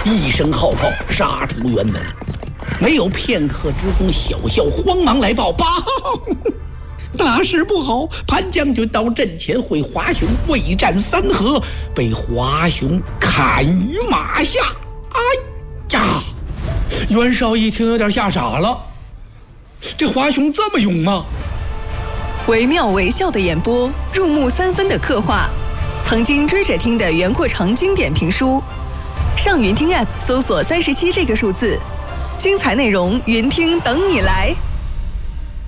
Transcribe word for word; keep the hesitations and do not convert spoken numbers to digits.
一声号炮杀出辕门，没有片刻之功，小校慌忙来报：报，大事不好！潘将军到阵前会华雄未战三合，被华雄砍于马下。哎呀！袁绍一听有点吓傻了，这华雄这么勇吗？ 惟妙惟肖的演播，入木三分的刻画，曾经追着听的袁阔成经典评书。上云听 App 搜索三十七这个数字，精彩内容云听等你来。